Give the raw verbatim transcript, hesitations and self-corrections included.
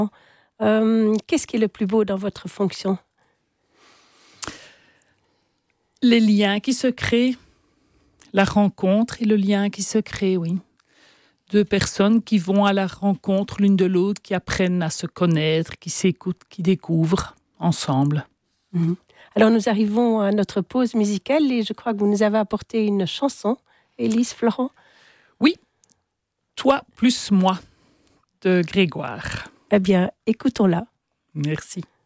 Euh, qu'est-ce qui est le plus beau dans votre fonction ? Les liens qui se créent, la rencontre et le lien qui se crée, oui. Deux personnes qui vont à la rencontre l'une de l'autre, qui apprennent à se connaître, qui s'écoutent, qui découvrent ensemble. Mmh. Alors nous arrivons à notre pause musicale et je crois que vous nous avez apporté une chanson, Élise Florent. Oui, Toi plus moi, de Grégoire. Eh bien, écoutons-la. Merci.